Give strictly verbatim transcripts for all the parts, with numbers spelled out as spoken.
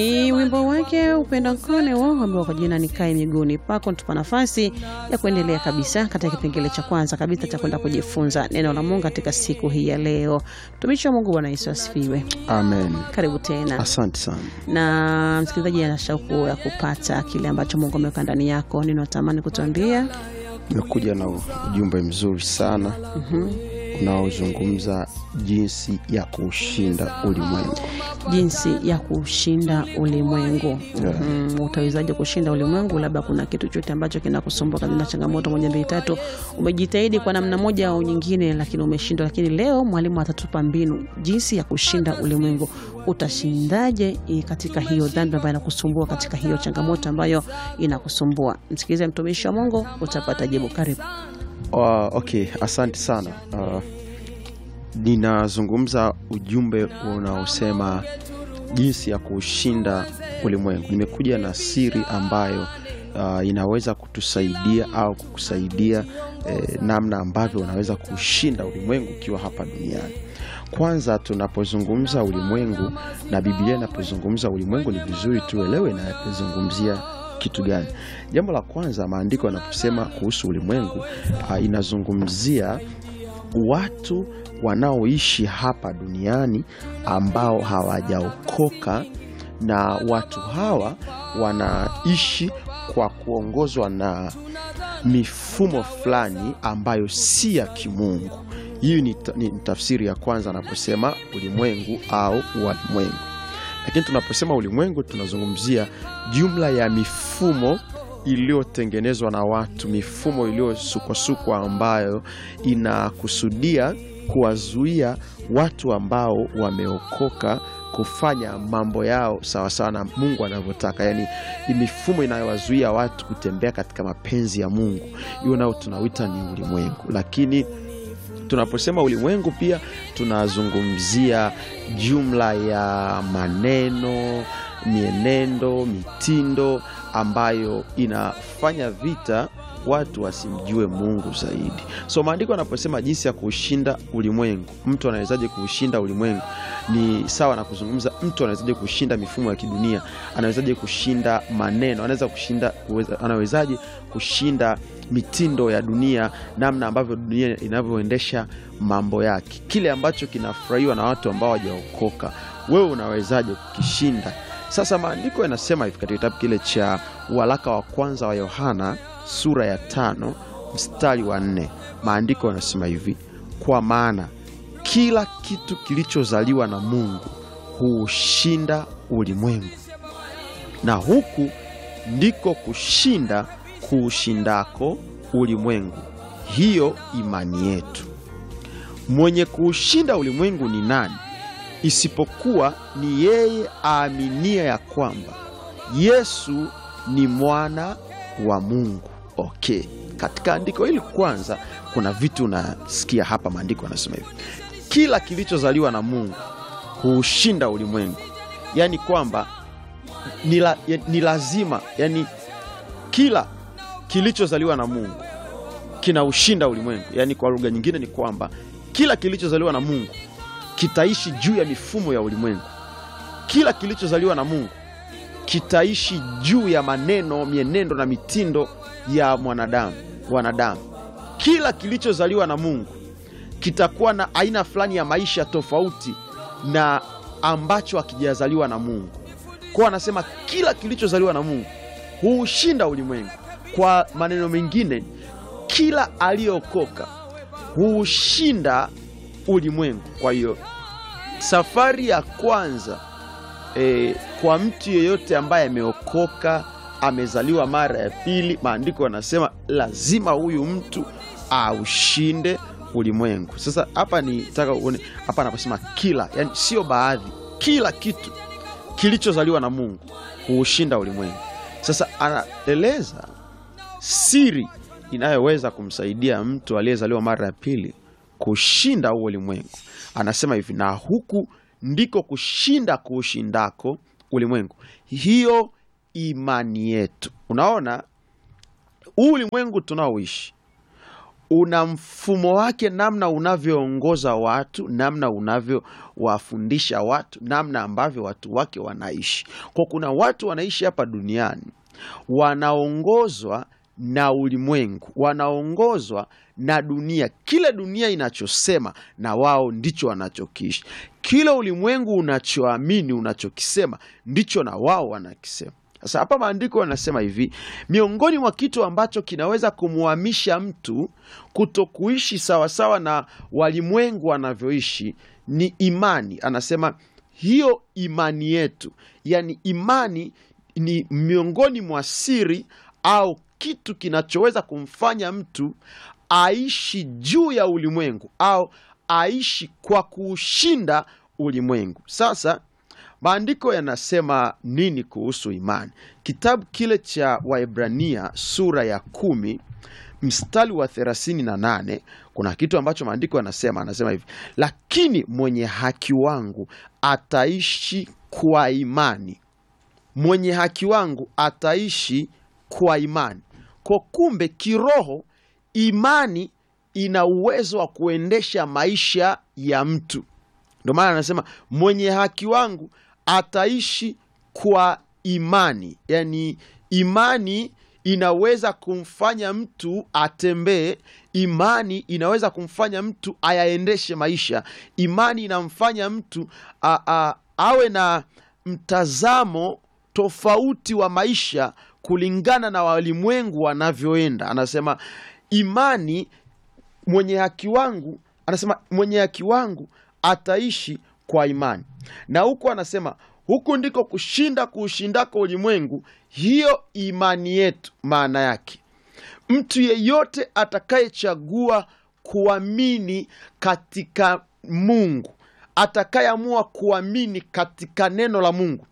Ni wimbo wake Upendo Nkone wao ambao kwa jina Nikae Miguuni Pako. Tupa nafasi ya kuendelea kabisa katika kipengele cha kwanza kabisa cha kwenda kujifunza neno la Mungu katika siku hii ya leo. Mtumishi wa Mungu, Bwana Yesu asifiwe. Amen. Karibu tena. Asante sana. Na msikilizaji ana shauku ya kupata kile ambacho Mungu ameweka ndani yako. Nini unatamani kutuambia? Nimekuja na ujumbe mzuri sana. Mhm. Unaozungumza jinsi ya kushinda ulimwengu. Jinsi ya kushinda ulimwengu. Yeah. Mm, utawezaje kushinda ulimwengu? Labda kuna kitu chote ambacho kinakusumbua kama changamoto moja mbili tatu. Umejitahidi kwa namna moja au nyingine lakini umeshindwa, lakini leo mwalimu atatupa mbinu jinsi ya kushinda ulimwengu. Utashindaje katika hiyo dhambi ambayo inakusumbua, katika hiyo changamoto ambayo inakusumbua? Msikilize mtumishi wa Mungu, utapata jibu. Karibu. Uh, okay, asante sana. Uh, ninazungumza ujumbe unaosema jinsi ya kushinda ulimwengu. Nimekuja na siri ambayo uh, inaweza kutusaidia au kukusaidia eh, namna ambavyo unaweza kushinda ulimwengu ukiwa hapa duniani. Kwanza, tunapozungumza ulimwengu na Biblia inapozungumza ulimwengu, ni vizuri tuelewe inazungumzia kitu gani. Jambo la kwanza, maandiko yanaposema kuhusu ulimwengu uh, inazungumzia watu wanaoishi hapa duniani ambao hawajaokoka, na watu hawa wanaishi kwa kuongozwa na mifumo fulani ambayo si ya kimungu. Hii ni, ni tafsiri ya kwanza anaposema ulimwengu au walimwengu. Lakini tunaposema ulimwengu tunazungumzia jumla ya mifumo iliyotengenezwa na watu, mifumo iliyosukwa ambayo inakusudia kuwazuia watu ambao wameokoka kufanya mambo yao sawa sawa na Mungu anavyotaka. Yaani ni mifumo inayowazuia watu kutembea katika mapenzi ya Mungu. Hiyo nao tunawita ni ulimwengu. Lakini tunaposema ulimwengu pia tunazungumzia jumla ya maneno, mienendo, mitindo ambayo inafanya vita watu wasimjue Mungu zaidi. So maandiko yanaposema jinsi ya kushinda ulimwengu, mtu anawezaje kushinda ulimwengu, ni sawa na kuzungumza mtu anawezaje kushinda mifumo ya kidunia, anawezaje kushinda maneno, anaweza kushinda anawezaje kushinda mitindo ya dunia, namna ambavyo dunia inavyoendesha mambo yake, kile ambacho kinafurahiwa na watu ambao hawajaokoka, wewe unawezaje kukishinda? Sasa maandiko yanasema hivi katika kitabu kile cha waraka wa kwanza wa Yohana sura ya tano mstari wa nne. Maandiko yanasema hivi: kwa maana kila kitu kilichozaliwa na Mungu huushinda ulimwengu, na huku ndiko kushinda kuushindako ulimwengu, hiyo imani yetu. Mwenye kuushinda ulimwengu ni nani isipokuwa ni yeye aaminia ya kwamba Yesu ni mwana wa Mungu. Okay, katika andiko hili kwanza kuna vitu unasikia hapa. Maandiko yanasema hivi: kila kilichozaliwa na Mungu huushinda ulimwengu. Yaani kwamba ni, la, ya, ni lazima, yani kila kilichozaliwa na Mungu kinaushinda ulimwengu. Yaani kwa lugha nyingine ni kwamba kila kilichozaliwa na Mungu kitaishi juu ya mifumo ya ulimwengu. Kila kilichozaliwa na Mungu kitaishi juu ya maneno, mienendo na mitindo ya mwanadamu, wanadamu. Kila kilichozaliwa na Mungu kitakuwa na aina fulani ya maisha tofauti na ambacho hakijazaliwa na Mungu. Kwa anasema kila kilichozaliwa na Mungu huushinda ulimwengu. Kwa maneno mengine, kila aliyeokoka huushinda ulimwengu. Kwa hiyo safari ya kwanza e, kwa mtu yeyote ambaye ameokoka, amezaliwa mara ya pili, maandiko yanasema lazima huyu mtu aushinde ulimwengu. Sasa hapa nitaka uone hapa anaposema kila, yani sio baadhi, kila kitu kilichozaliwa na Mungu huushinda ulimwengu. Sasa anaeleza siri inayoweza kumsaidia mtu aliyezaliwa mara ya pili kushinda huo ulimwengu. Anasema hivi: na huku ndiko kushinda kuushindako ulimwengu, hiyo imani yetu. Unaona, ulimwengu tunaoishi una mfumo wake, namna unavyoongoza watu, namna unavyowafundisha watu, namna ambavyo watu wake wanaishi. Kwa kuna watu wanaishi hapa duniani wanaongozwa na ulimwengu, wanaongozwa na dunia. Kila dunia inachosema na wao ndicho wanachokiishi. Kila ulimwengu unachoamini, unachokisema ndicho na wao wanakisema. Sasa hapa maandiko yanasema hivi, miongoni mwa kitu ambacho kinaweza kumuhamisha mtu kutokuishi sawa sawa na walimwengu wanavyoishi ni imani. Anasema hiyo imani yetu, yani imani ni miongoni mwa siri au kitu kinachoweza kumfanya mtu aishi juu ya ulimwengu au aishi kwa kushinda ulimwengu. Sasa maandiko yanasema nini kuhusu imani? Kitabu kile cha Waebrania sura ya kumi mstari wa thelathini na nane, kuna kitu ambacho maandiko yanasema, anasema hivi, lakini mwenye haki wangu ataishi kwa imani. Mwenye haki wangu ataishi kwa imani. Kwa kumbe kiroho, imani ina uwezo wa kuendesha maisha ya mtu. Ndio maana anasema mwenye haki wangu ataishi kwa imani. Yani imani inaweza kumfanya mtu atembee, imani inaweza kumfanya mtu ayaendeshe maisha, imani inamfanya mtu a, a, awe na mtazamo tofauti wa maisha kulingana na walimwengu wanavyoenda. Anasema imani, mwenye haki wangu, anasema mwenye haki wangu ataishi kwa imani. Na huko anasema huku ndiko kushinda kuushindako ulimwengu, hiyo imani yetu. Maana yake mtu yeyote atakayechagua kuamini katika Mungu, atakayeamua kuamini katika neno la Mungu.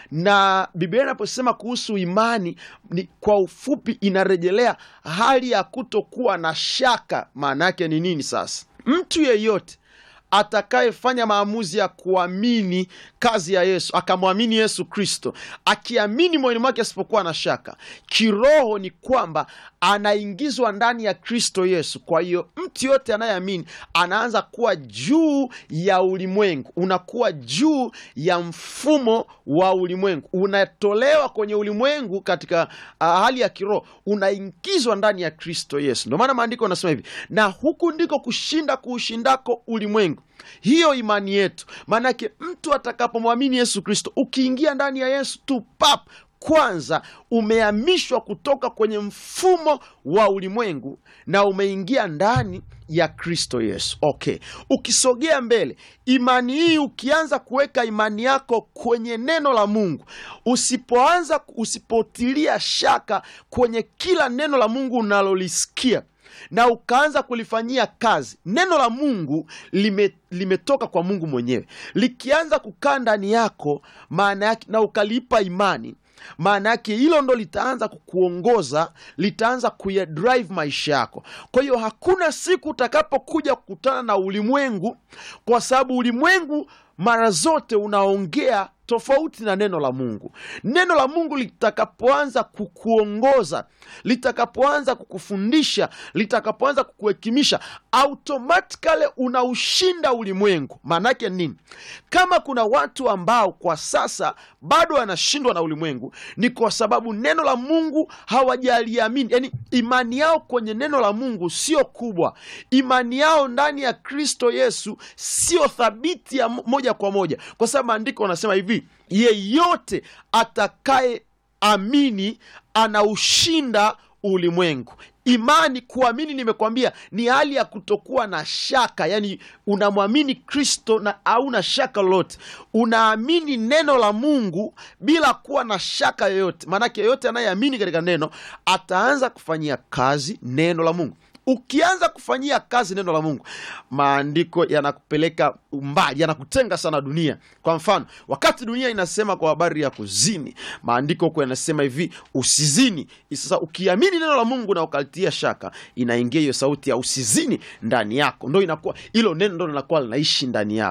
Na Biblia inaposema kuhusu imani ni kwa ufupi inarejelea hali ya kutokuwa na shaka. Maana yake ni nini sasa? Mtu yeyote atakayefanya maamuzi ya kuamini kazi ya Yesu, akamwamini Yesu Kristo, akiamini moyoni mwake asipokuwa na shaka, kiroho ni kwamba anaingizwa ndani ya Kristo Yesu. Kwa hiyo mtu yote anayeamini anaanza kuwa juu ya ulimwengu, unakuwa juu ya mfumo wa ulimwengu, unatolewa kwenye ulimwengu katika uh, hali ya kiroho, unaingizwa ndani ya Kristo Yesu. Ndio maana maandiko yanasema hivi, na huku ndiko kushinda kuushindako ulimwengu, hiyo imani yetu. Maanake mtu atakapomwamini Yesu Kristo, ukiingia ndani ya Yesu tu pap, kwanza umehamishwa kutoka kwenye mfumo wa ulimwengu na umeingia ndani ya Kristo Yesu. Okay. Ukisogea mbele, imani hii, ukianza kuweka imani yako kwenye neno la Mungu, usipoanza usipotilia shaka kwenye kila neno la Mungu unalolisikia na ukaanza kulifanyia kazi, neno la Mungu lime, limetoka kwa Mungu mwenyewe, likianza kukaa ndani yako, maana yake, na ukalipa imani, maana yake hilo ndo litaanza kukuongoza, litaanza kuyadrive maisha yako. Kwa hiyo hakuna siku utakapokuja kukutana na ulimwengu, kwa sababu ulimwengu mara zote unaongea tofauti na neno la Mungu. Neno la Mungu litakapoanza kukuongoza, litakapoanza kukufundisha, litakapoanza kukuhekimisha, automatically unaushinda ulimwengu. Maana yake nini? Kama kuna watu ambao kwa sasa bado wanashindwa na ulimwengu, ni kwa sababu neno la Mungu hawajaliamini. Yani imani yao kwenye neno la Mungu sio kubwa. Imani yao ndani ya Kristo Yesu sio thabiti ya moja kwa moja. Kwa sababu maandiko yanasema hivi, yeyote atakaye amini anaushinda ulimwengu. Imani, kuamini, nimekwambia ni hali ya kutokuwa na shaka. Yani unamwamini Kristo na hauna shaka lolote. Unaamini neno la Mungu bila kuwa na shaka yoyote. Maanake yoyote anayeamini katika neno ataanza kufanyia kazi neno la Mungu. Ukianza kufanyia kazi neno la Mungu, maandiko yanakupeleka mbali, yanakutenga sana dunia. Kwa mfano, wakati dunia inasema kwa habari ya kuzini, maandiko kwa yanasema hivi, usizini. Sasa ukiamini neno la Mungu na ukalitia shaka, inaingia hiyo sauti ya usizini ndani yako. Ndio inakuwa hilo neno ndio linakuwa linaishi ndani yako.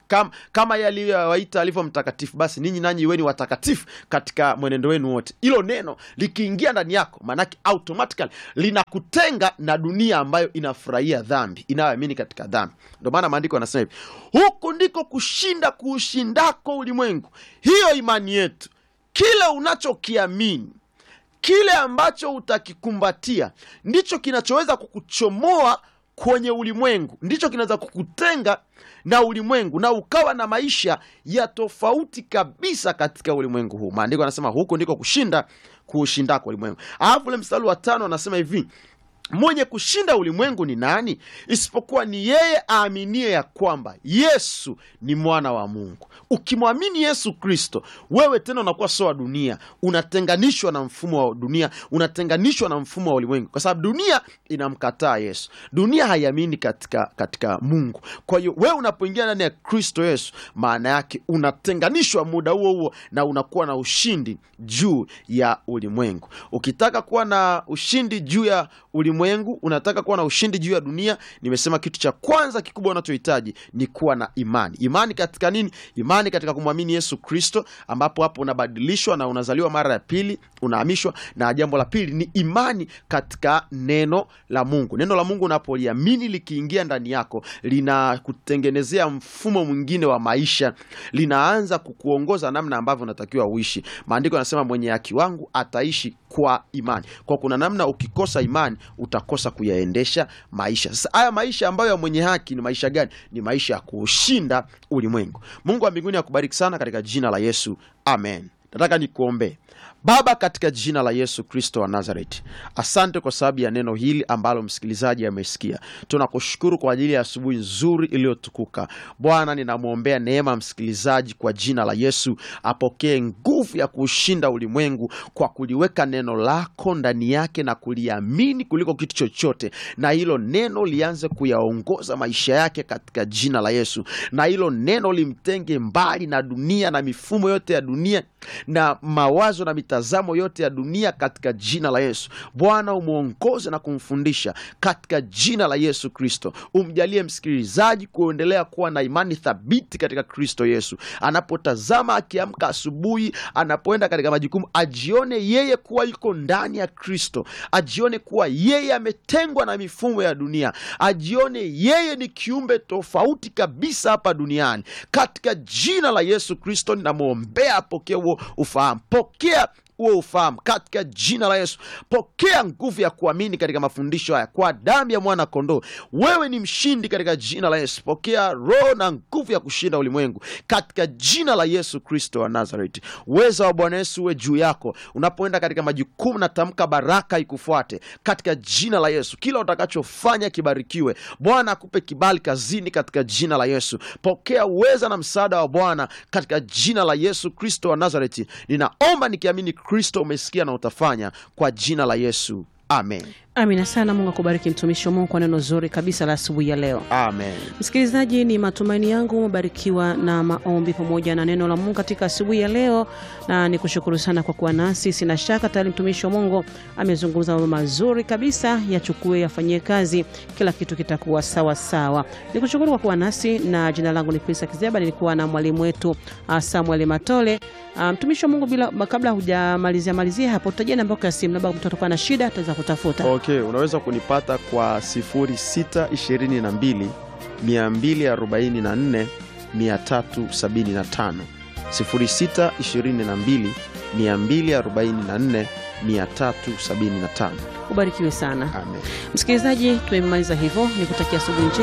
Kama, kama yeye aliyowaita alivyo mtakatifu, basi ninyi nanyi iweni watakatifu katika mwenendo wenu wote. Hilo neno likiingia ndani yako, manake automatically linakutenga na dunia ambayo inafurahia dhambi, inayoamini katika dhambi. Ndio maana maandiko yanasema hivi, huku ndiko kushinda kuushindako ulimwengu, hiyo imani yetu. Kile unachokiamini, kile ambacho utakikumbatia, ndicho kinachoweza kukuchomoa kwenye ulimwengu, ndicho kinaweza kukutenga na ulimwengu na ukawa na maisha ya tofauti kabisa katika ulimwengu huu. Maandiko yanasema huko ndiko kushinda kuushindako ulimwengu. Alafu ule mstari wa tano anasema hivi, mwenye kushinda ulimwengu ni nani? Isipokuwa ni yeye aaminie ya kwamba Yesu ni mwana wa Mungu. Ukimwamini Yesu Kristo, wewe tena unakuwa sawa dunia, unatenganishwa na mfumo wa dunia, unatenganishwa na mfumo wa ulimwengu, kwa sababu dunia inamkataa Yesu. Dunia haiamini katika katika Mungu. Kwa hiyo wewe unapoingia ndani ya Kristo Yesu, maana yake unatenganishwa muda huo huo na unakuwa na ushindi juu ya ulimwengu. Ukitaka kuwa na ushindi juu ya ulimwengu, unataka kuwa na ushindi juu ya dunia, nimesema kitu cha kwanza kikubwa unachohitaji ni kuwa na imani. Imani katika nini? Imani katika kumwamini Yesu Kristo, ambapo hapo unabadilishwa na unazaliwa mara ya pili, unahamishwa. Na jambo la pili ni imani katika neno la Mungu. Neno la Mungu unapoliamini likiingia ndani yako, linakutengenezea mfumo mwingine wa maisha, linaanza kukuongoza namna ambavyo unatakiwa uishi. Maandiko yanasema mwenye haki wangu ataishi kwa imani. Kwa kuna namna ukikosa imani utakosa kuyaendesha maisha. Sasa haya maisha ambayo ya mwenye haki ni maisha gani? Ni maisha ya kushinda ulimwengu. Mungu wa mbinguni akubariki sana katika jina la Yesu. Amen. Nataka nikuombe. Baba, katika jina la Yesu Kristo wa Nazareti, asante kwa sababu ya neno hili ambalo msikilizaji amesikia. Tunakushukuru kwa ajili ya asubuhi nzuri iliyotukuka. Bwana, ninamuombea neema msikilizaji kwa jina la Yesu, apokee nguvu ya kushinda ulimwengu kwa kuliweka neno lako ndani yake na kuliamini kuliko kitu chochote, na hilo neno lianze kuyaongoza maisha yake katika jina la Yesu, na hilo neno limtenge mbali na dunia na mifumo yote ya dunia na mawazo na mitazamo yote ya dunia katika jina la Yesu. Bwana, umuongoze na kumfundisha katika jina la Yesu Kristo. Umjalie msikilizaji kuendelea kuwa na imani thabiti katika Kristo Yesu. Anapotazama akiamka asubuhi, anapoenda katika majukumu, ajione yeye kuwa yuko ndani ya Kristo, ajione kuwa yeye ametengwa na mifumo ya dunia, ajione yeye ni kiumbe tofauti kabisa hapa duniani. Katika jina la Yesu Kristo ninamuombea apokee huo ufahamu. Pokea uwe ufahamu katika jina la Yesu. Pokea nguvu ya kuamini katika mafundisho haya kwa damu ya mwana kondoo. Wewe ni mshindi katika jina la Yesu. Pokea roho na nguvu ya kushinda ulimwengu katika jina la Yesu Kristo wa Nazareti. Uweza wa Bwana Yesu uwe juu yako unapoenda katika majukumu, na tamka baraka ikufuate katika jina la Yesu. Kila utakachofanya kibarikiwe. Bwana akupe kibali kazini katika jina la Yesu. Pokea uweza na msaada wa Bwana katika jina la Yesu Kristo wa Nazareti. Ninaomba nikiamini Kristo umesikia na utafanya kwa jina la Yesu. Amen. Amina sana. Mungu akubariki mtumishi wa Mungu kwa neno zuri kabisa la asubuhi ya leo. Amen. Msikilizaji, ni matumaini yangu umebarikiwa na maombi pamoja na neno la Mungu katika asubuhi ya leo, na nikushukuru sana kwa kuwa nasi. Sina shaka tayari mtumishi wa Mungu amezungumza mambo mazuri kabisa, yachukue yafanyie kazi, kila kitu kitakuwa sawa sawa. Nikushukuru kwa kuwa nasi, na jina langu ni Pisa Kizeba, nilikuwa na mwalimu wetu uh, Samuel Matole. Uh, mtumishi wa Mungu, bila kabla hujamalizia malizia hapo, tutajia namba yako ya simu, labda mtu atakuwa na shida ataweza kutafuta. Okay, unaweza kunipata kwa sifuri sita ishirini na mbili mia mbili arobaini na nne mia tatu sabini na tano. sifuri sita ishirini na mbili mia mbili arobaini na nne mia tatu sabini na tano. Ubarikiwe sana. Amen. Msikilizaji, tumemaliza hivyo, nikutakia asubuhi njema.